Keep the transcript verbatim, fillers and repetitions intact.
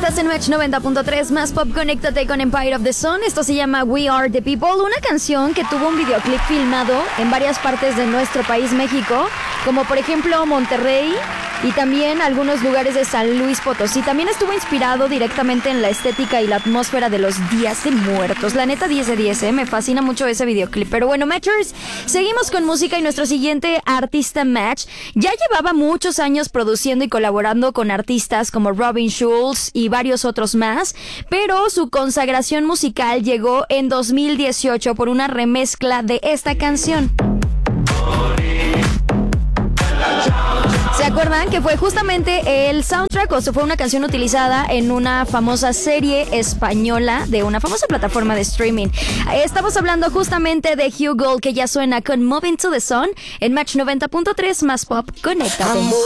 Estás en Match noventa punto tres, más pop, conéctate con Empire of the Sun. Esto se llama We Are the People, una canción que tuvo un videoclip filmado en varias partes de nuestro país, México, como por ejemplo Monterrey y también algunos lugares de San Luis Potosí. También estuvo inspirado directamente en la estética y la atmósfera de los Días de Muertos. La neta, diez de diez, ¿eh? Me fascina mucho ese videoclip. Pero bueno, Matchers, seguimos con música y nuestro siguiente artista Match ya llevaba muchos años produciendo y colaborando con artistas como Robin Schulz y varios otros más, pero su consagración musical llegó en dos mil dieciocho por una remezcla de esta canción. ¿Se acuerdan que fue justamente el soundtrack o fue una canción utilizada en una famosa serie española de una famosa plataforma de streaming? Estamos hablando justamente de Hugh Gold, que ya suena con Moving to the Sun en Match noventa punto tres, más pop, conéctate.